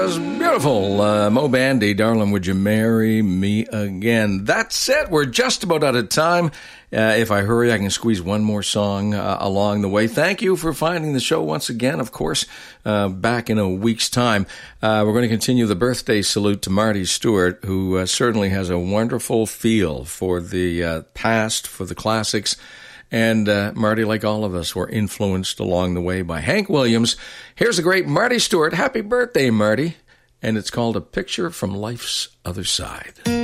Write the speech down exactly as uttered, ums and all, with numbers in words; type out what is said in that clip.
was beautiful. Uh, Mo Bandy, darling, would you marry me again? That's it. We're just about out of time. Uh, if I hurry, I can squeeze one more song uh, along the way. Thank you for finding the show once again. Of course, uh, back in a week's time, uh, we're going to continue the birthday salute to Marty Stewart, who uh, certainly has a wonderful feel for the uh, past, for the classics. And uh, Marty, like all of us, were influenced along the way by Hank Williams. Here's the great Marty Stewart. Happy birthday, Marty. And it's called A Picture from Life's Other Side.